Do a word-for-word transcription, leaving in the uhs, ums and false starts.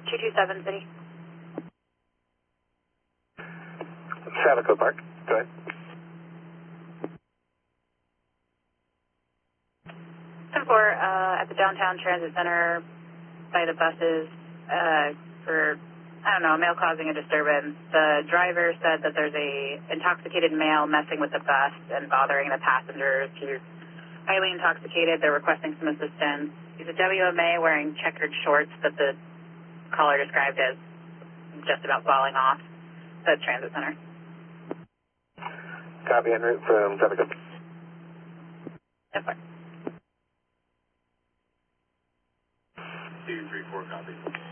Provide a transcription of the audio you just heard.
two two seven City. Travis Code Park. Go ahead. ten four, uh, at the downtown transit center by the buses, uh, for, I don't know, a male causing a disturbance. The driver said that there's a intoxicated male messing with the bus and bothering the passengers. He's highly intoxicated. They're requesting some assistance. He's a W M A wearing checkered shorts that the caller described as just about falling off the transit center. Copy en route from Traffic Code. ten four. two three four, copy.